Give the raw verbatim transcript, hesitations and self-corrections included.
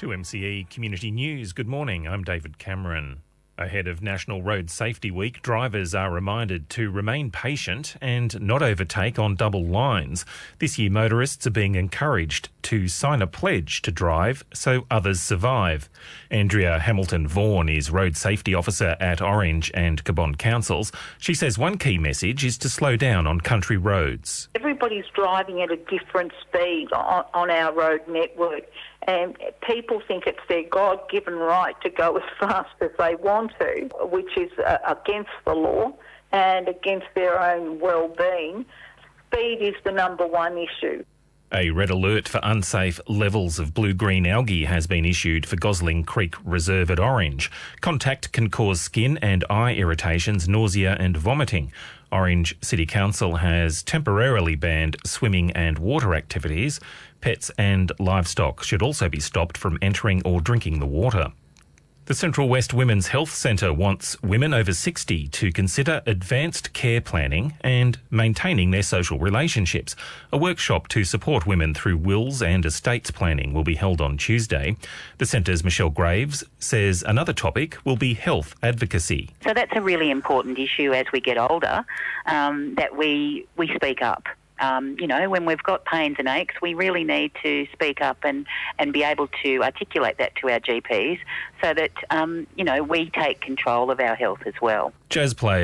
To M C E Community News, good morning, I'm David Cameron. Ahead of National Road Safety Week, drivers are reminded to remain patient and not overtake on double lines. This year, motorists are being encouraged to sign a pledge to drive so others survive. Andrea Hamilton-Vaughan is Road Safety Officer at Orange and Cabonne Councils. She says one key message is to slow down on country roads. Everybody's driving at a different speed on, on our road network, and people think it's their God-given right to go as fast as they want to, which is uh, against the law and against their own well-being. Speed is the number one issue. A red alert for unsafe levels of blue-green algae has been issued for Gosling Creek Reserve at Orange. Contact can cause skin and eye irritations, nausea and vomiting. Orange City Council has temporarily banned swimming and water activities. Pets and livestock should also be stopped from entering or drinking the water. The Central West Women's Health Centre wants women over sixty to consider advanced care planning and maintaining their social relationships. A workshop to support women through wills and estates planning will be held on Tuesday. The Centre's Michelle Graves says another topic will be health advocacy. So that's a really important issue as we get older, um, that we, we speak up. Um, you know, when we've got pains and aches, we really need to speak up and, and be able to articulate that to our G Ps so that, um, you know, we take control of our health as well. Jazz player